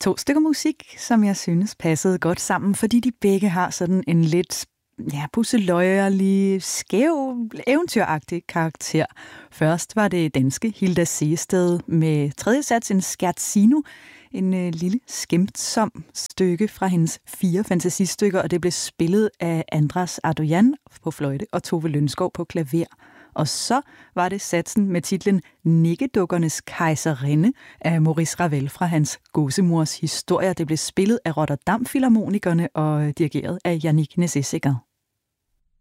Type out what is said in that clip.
To stykker musik, som jeg synes passede godt sammen, fordi de begge har sådan en lidt pusseløjerlig, skæv, eventyragtig karakter. Først var det danske Hilda Sehested med tredje sats en scherzino, en lille skæmtsom stykke fra hendes 4 fantasistykker, og det blev spillet af Andras Ardoyan på fløjte og Tove Lønskov på klaver. Og så var det satsen med titlen Nikkedukkernes kejserinde af Maurice Ravel fra hans Gåsemors historier. Det blev spillet af Rotterdam Filharmonikerne og dirigeret af Yannick Nézet-Séguin.